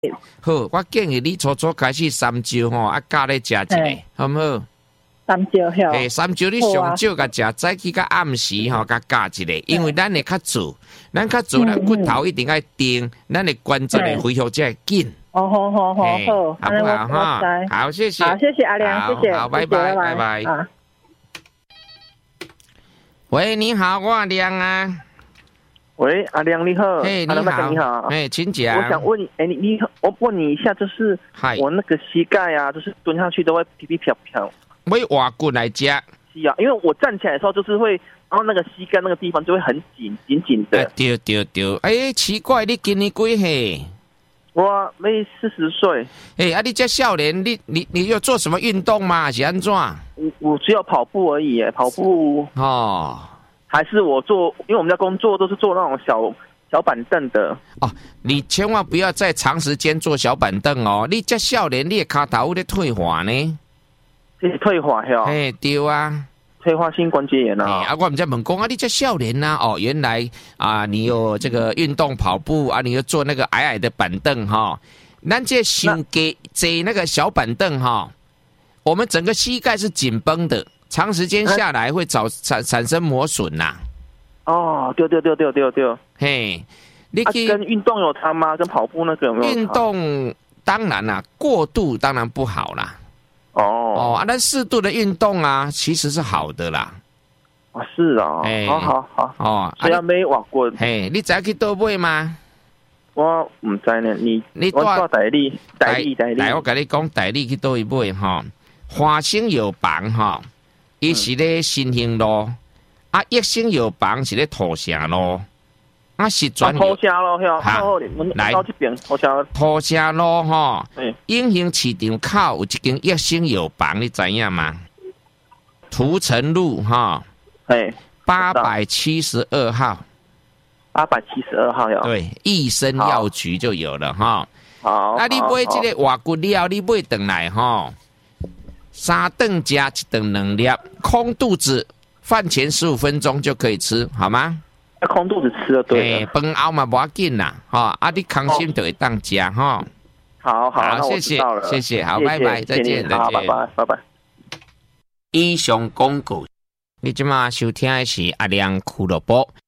好，我建议你初初开始三招吼，啊加咧食一个，好唔好？ 三招吼。 三招你上少甲食，早起甲暗时吼甲加一个，因为咱会较做，咱骨头一定要定，咱的关节的恢复才会紧。 好，好不好哈？ 好，谢谢。 好，谢谢阿良，谢谢。 好，拜拜，拜拜。 啊。 喂，你好，我阿良啊。 喂，阿良你好。 嘿，你好，你好。请讲。 我想问你，我问你一下，就是我那个膝盖啊，就是蹲下去都会皮皮飘飘。 要挖骨来吃。 是啊，因为我站起来的时候就是会，然后那个膝盖那个地方就会很紧的。 对，奇怪，你今年几岁？ 我没40岁。 你这少年，你有做什么运动吗？是安怎？ 我只有跑步而已，跑步哦。 还是我做，因为我们家工作都是做那种小板凳的。 哦，你千万不要再长时间坐小板凳哦！你这少年，你的脚头有在退化呢。 退化哟。 对啊。 退化性关节炎啊！ 我们在问讲啊，你这少年呐，原来啊，你有这个运动跑步啊，你又做那个矮矮的板凳哈，咱这先给坐那个小板凳哈，我们整个膝盖是紧绷的，长时间下来会产生磨损呐。 哦，对。 嘿，你跟运动有差吗？跟跑步那个有没有差？ 运动当然啦，过度当然不好啦。但适度的运动啊，其实是好的啦。 是啊。好。虽然没挖过。 你知去倒买吗？ 我唔知呢。你我住台里。 来，我跟你讲，台里去倒去买哈。花生药房哈，伊是咧新兴路，益生药房是咧土城路。是专土城路好，来这边土城路哈，永兴市场口有一间益生药房，你知影吗？涂城路哈，872号。 872号呀。 对，益生药局就有了哈。 好。 你买这个外骨料，你买回来哈，3顿加1顿2粒，空肚子，饭前15分钟就可以吃，好吗？ 空肚子吃就对了。 饭后嘛不要紧啦，你康心就会当吃哈。 好， 谢谢，好，拜拜，再见， 拜拜。 以上广告，你今晚收听的是阿亮俱乐部。